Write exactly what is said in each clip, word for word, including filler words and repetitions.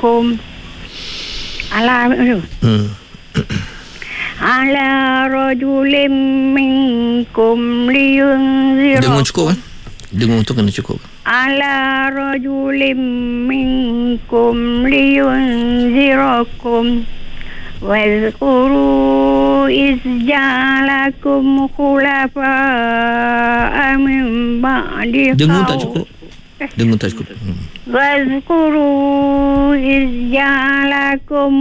minkum ala Hmm. ala rajulim minkum liyunzira Dengung cukup kan? Dengung tu kena cukup. ala rajulim minkum liyunzirakum wazkuru izjalakum khulafa'a min ba'di Dengung tak cukup. Dengung tak cukup. Hmm. wazkuru izjalakum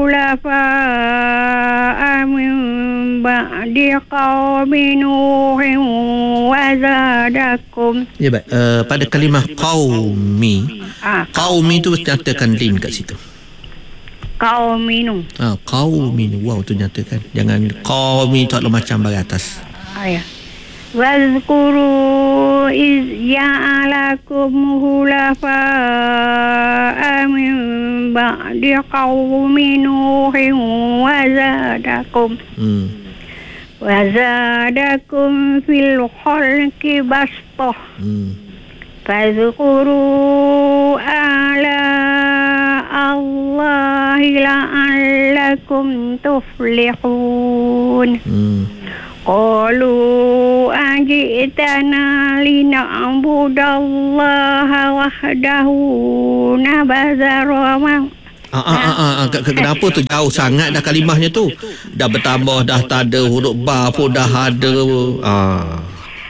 khulafa'a min ba'di qaumi nuhin wa zadakum. Ya baik. Uh, pada kalimah qaumi, Ah, qaumi tu nyatakan lin kat situ. qaumi nuh. Ha, qaumi wow tu nyatakan. Jangan qaumi tak macam bagi atas. Ah, ya. Wazkuru iz ja'alakum khulafa'a min ba'di qaumi nuhin wa zadakum Hmm. wa zadakum fil khalqi bastah Hmm. fazkuru ala Allahi la'allakum tuflihun. Hmm. Qalu ajitana lina'budallaha wahdahu nabazara ma Ah, ah, ah, ah, ah. Kenapa tu jauh sangat dah kalimahnya tu? Dah bertambah, dah tak ada huruf ba pun dah ada. Ah.